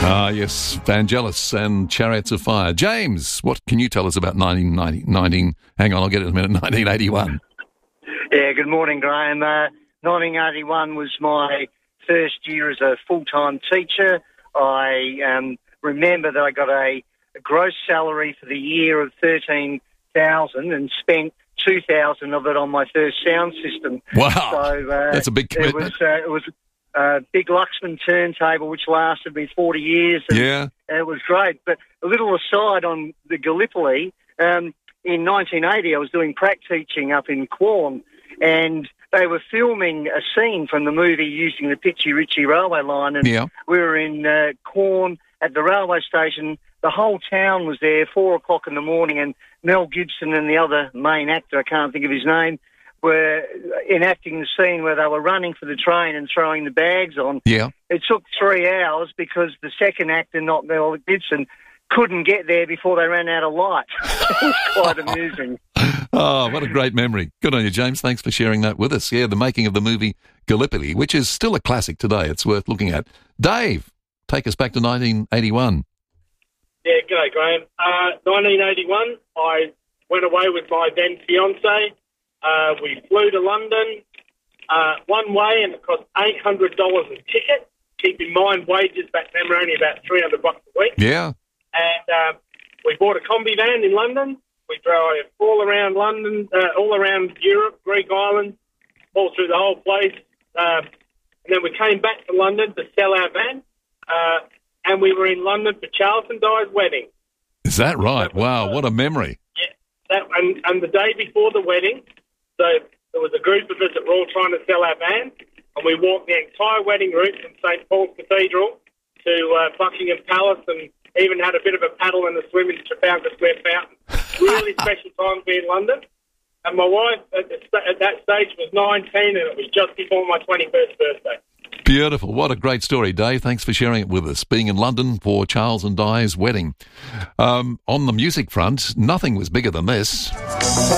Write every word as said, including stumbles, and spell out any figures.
Ah, yes, Vangelis and Chariots of Fire. James, what can you tell us about nineteen ninety, nineteen, hang on, I'll get it in a minute, nineteen eighty-one? Yeah, good morning, Graham. Uh, nineteen eighty-one was my first year as a full-time teacher. I um, remember that I got a, a gross salary for the year of thirteen thousand dollars and spent two thousand dollars of it on my first sound system. Wow, so, uh, that's a big commitment. It was, uh, it was a big Luxman turntable which lasted me forty years. And, yeah. and it was great. But a little aside on the Gallipoli, um, in nineteen eighty I was doing prac teaching up in Quorn, and they were filming a scene from the movie using the Pitchy Ritchie railway line, and yeah. we were in uh, Quorn at the railway station. The whole town was there, four o'clock in the morning, and Mel Gibson and the other main actor, I can't think of his name, were enacting the scene where they were running for the train and throwing the bags on. Yeah. It took three hours because the second actor, not Mel Gibson, couldn't get there before they ran out of light. It was quite amusing. Oh, what a great memory. Good on you, James. Thanks for sharing that with us. Yeah, the making of the movie Gallipoli, which is still a classic today. It's worth looking at. Dave, take us back to nineteen eighty-one. Yeah, g'day, Graham. Uh, nineteen eighty-one, I went away with my then fiancée. Uh, we flew to London uh, one way, and it cost eight hundred dollars a ticket. Keep in mind, wages back then were only about three hundred bucks a week. Yeah. And uh, we bought a combi van in London. We drove all around London, uh, all around Europe, Greek islands, all through the whole place. Um, and then we came back to London to sell our van. Uh, and we were in London for Charles and Di's wedding. Is that right? That was, wow, uh, what a memory. Yeah. That, and, and the day before the wedding, so there was a group of us that were all trying to sell our van, and we walked the entire wedding route from Saint Paul's Cathedral to uh, Buckingham Palace, and even had a bit of a paddle and a swim in Trafalgar Square Fountain. Really special time to be in London. And my wife at, the, at that stage was nineteen, and it was just before my twenty-first birthday. Beautiful. What a great story, Dave. Thanks for sharing it with us. Being in London for Charles and Di's wedding. Um, on the music front, nothing was bigger than this.